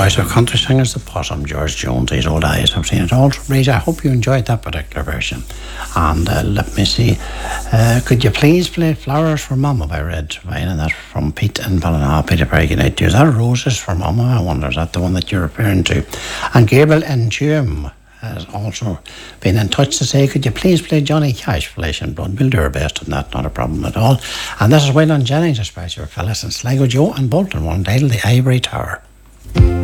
Right, our country singers, the Possum, George Jones, These Old Eyes I've Seen It All. Rita, I hope you enjoyed that particular version. And let me see, could you please play Flowers for Mama by Red Trevine? And that's from Pete and Ballina. Peter Perry, good night to you. Is that Roses for Mama? I wonder, is that the one that you're referring to? And Gabriel and Jim has also been in touch to say, could you please play Johnny Cash, Flesh and Blood? We'll do our best on that, not a problem at all. And this is Waylon Jennings, especially for fellas in Sligo, Joe and Bolton, one titled The Ivory Tower.